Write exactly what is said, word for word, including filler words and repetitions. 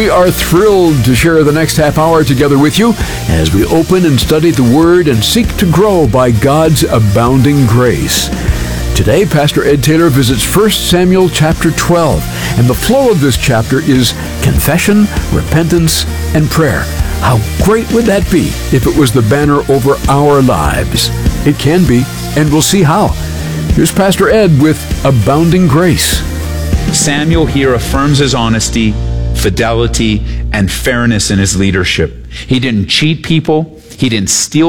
we are thrilled to share the next half hour together with you as we open and study the Word and seek to grow by God's abounding grace. Today, Pastor Ed Taylor visits First Samuel chapter twelve, and the flow of this chapter is confession, repentance, and prayer. How great would that be if it was the banner over our lives? It can be, and we'll see how. Here's Pastor Ed with Abounding Grace. Samuel here affirms his honesty, fidelity, and fairness in his leadership. He didn't cheat people. He didn't steal